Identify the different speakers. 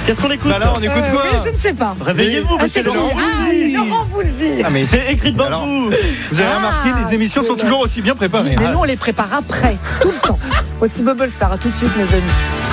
Speaker 1: Qu'est-ce qu'on écoute?
Speaker 2: Bah là, on écoute quoi?
Speaker 3: Oui, je ne sais pas.
Speaker 1: Réveillez-vous,
Speaker 2: Ah,
Speaker 1: c'est
Speaker 2: c'est
Speaker 1: Laurent Voulzy.
Speaker 3: Laurent Voulzy.
Speaker 2: Ah, mais
Speaker 1: C'est écrit devant
Speaker 2: Alors,
Speaker 1: vous.
Speaker 2: vous avez remarqué, les émissions sont toujours aussi bien préparées.
Speaker 3: Mais nous, on les prépare après, tout le temps. Voici Bubble Star. À tout de suite, mes amis.